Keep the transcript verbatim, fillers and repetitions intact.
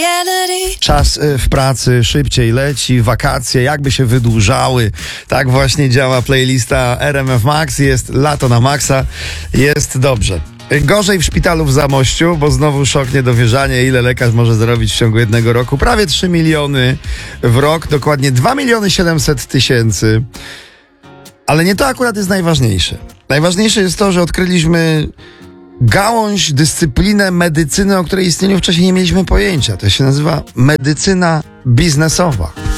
Czas y, w pracy szybciej leci, wakacje jakby się wydłużały. Tak właśnie działa playlista R M F Max. Jest lato na maksa, jest dobrze. Gorzej w szpitalu w Zamościu, bo znowu szok, niedowierzanie, ile lekarz może zarobić w ciągu jednego roku. Prawie trzy miliony w rok, dokładnie dwa miliony siedemset tysięcy. Ale nie to akurat jest najważniejsze. Najważniejsze jest to, że odkryliśmy gałąź, dyscyplinę medycyny, o której istnieniu wcześniej nie mieliśmy pojęcia. To się nazywa medycyna biznesowa.